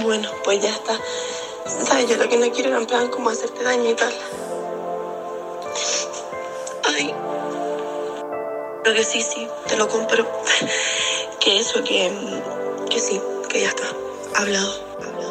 bueno, pues ya está. ¿Sabes? Yo lo que no quiero era en plan como hacerte daño y tal. Ay, creo que sí, te lo compro. Que eso, que sí, que ya está. Hablado.